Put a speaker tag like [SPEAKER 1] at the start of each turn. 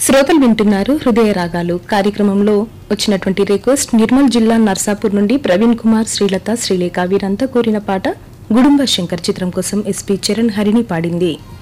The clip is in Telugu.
[SPEAKER 1] శ్రోతలు వింటున్నారు హృదయ రాగాలు కార్యక్రమంలో వచ్చినటువంటి రిక్వెస్ట్ నిర్మల్ జిల్లా నర్సాపూర్ నుండి ప్రవీణ్ కుమార్, శ్రీలత, శ్రీలేఖ వీరంతా కోరిన పాట గుడుంబ శంకర్ చిత్రం కోసం ఎస్పీ చరణ్ హరిని పాడింది.